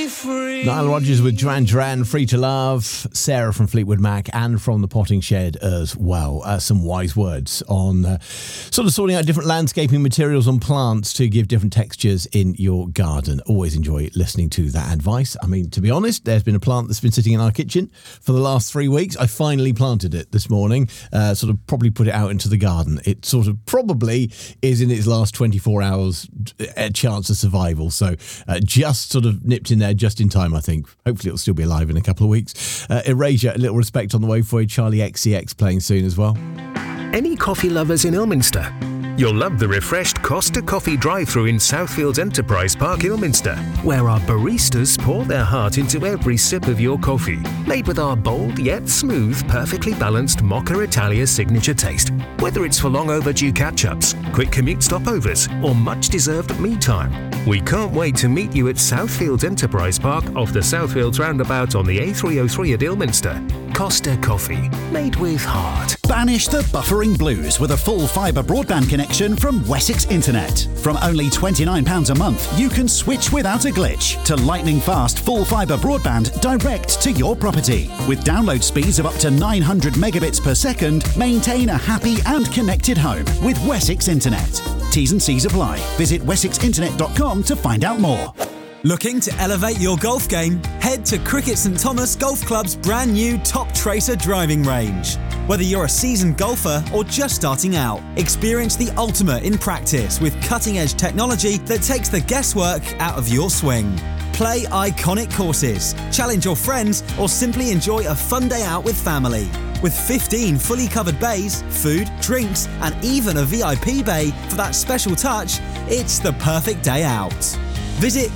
free. Nile Rodgers with Duran Duran, Free to Love, Sarah from Fleetwood Mac, and from the Potting Shed as well. Some wise words on sort of sorting out different landscaping materials on plants to give different textures in your garden. Always enjoy listening to that advice. I mean, to be honest, there's been a plant that's been sitting in our kitchen for the last 3 weeks. I finally planted it this morning, sort of probably put it out into the garden. It sort of probably is in its last 24 hours a chance of survival. So just sort of nipped in there just in time, I think. Hopefully it'll still be alive in a couple of weeks. Erasure, A Little Respect on the way for you. Charlie XCX playing soon as well. Any coffee lovers in Ilminster? You'll love the refreshed Costa Coffee drive-thru in Southfields Enterprise Park, Ilminster, where our baristas pour their heart into every sip of your coffee, made with our bold yet smooth, perfectly balanced Mocha Italia signature taste. Whether it's for long overdue catch-ups, quick commute stopovers, or much-deserved me time, we can't wait to meet you at Southfields Enterprise Park off the Southfields roundabout on the A303 at Ilminster. Costa Coffee, made with heart. Banish the buffering blues with a full fibre broadband connection from Wessex Internet. From only £29 a month, you can switch without a glitch to lightning-fast full fibre broadband direct to your property. With download speeds of up to 900 megabits per second, maintain a happy and connected home with Wessex Internet. T's and C's apply. Visit wessexinternet.com to find out more. Looking to elevate your golf game? Head to Cricket St Thomas Golf Club's brand new Top Tracer driving range. Whether you're a seasoned golfer or just starting out, experience the ultimate in practice with cutting-edge technology that takes the guesswork out of your swing. Play iconic courses, challenge your friends, or simply enjoy a fun day out with family. With 15 fully covered bays, food, drinks, and even a VIP bay for that special touch, it's the perfect day out. Visit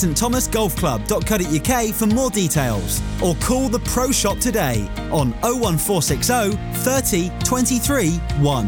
cricketsthomasgolfclub.co.uk for more details, or call the Pro Shop today on 01460 30 23 1.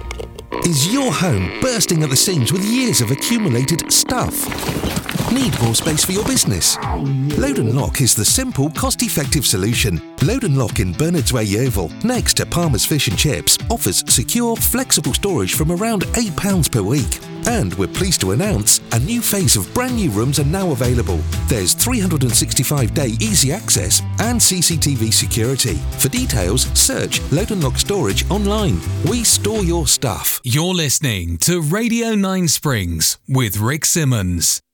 Is your home bursting at the seams with years of accumulated stuff? Need more space for your business? Load & Lock is the simple, cost-effective solution. Load & Lock in Bernards Way, Yeovil, next to Palmer's Fish and Chips, offers secure, flexible storage from around £8 per week. And we're pleased to announce a new phase of brand new rooms are now available. There's 365-day easy access and CCTV security. For details, search Load & Lock Storage online. We store your stuff. You're listening to Radio 9 Springs with Rick Simmons.